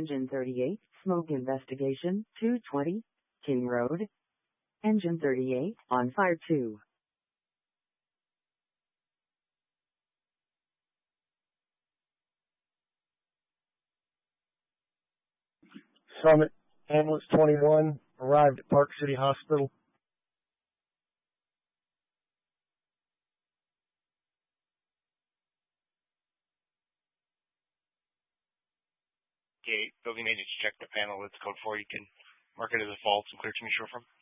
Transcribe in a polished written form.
Engine 38, smoke investigation, 220, King Road. Engine 38, on fire 2. Summit, ambulance 21, arrived at Park City Hospital. Okay, building agents check the panel. It's code 4. You can mark it as a false and clear to me, short from.